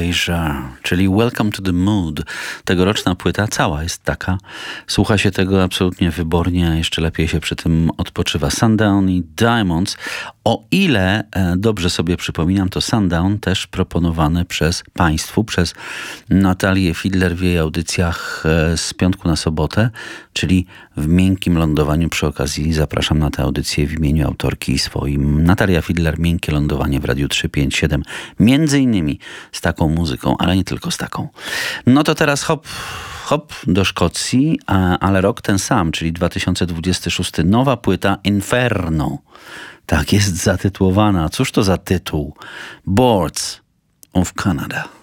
Erasure, czyli Welcome to the Mood. Tegoroczna płyta cała jest taka. Słucha się tego absolutnie wybornie, a jeszcze lepiej się przy tym odpoczywa. Sundown i Diamonds. O ile dobrze sobie przypominam, to Sundown też proponowane przez Państwu, przez Natalię Fidler w jej audycjach z piątku na sobotę, czyli w miękkim lądowaniu. Przy okazji zapraszam na tę audycję w imieniu autorki swoim. Natalia Fidler, miękkie lądowanie w Radiu 357. Między innymi z taką muzyką, ale nie tylko z taką. No to teraz hop do Szkocji, ale rok ten sam, czyli 2026. Nowa płyta Inferno. Tak jest zatytułowana. Cóż to za tytuł? Boards of Canada.